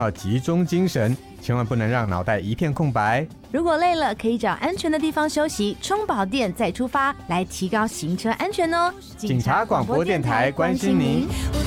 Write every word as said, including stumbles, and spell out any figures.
要集中精神，千万不能让脑袋一片空白。 如果累了，可以找安全的地方休息，充饱电再出发，来提高行车安全哦。 警察广播电台关心您。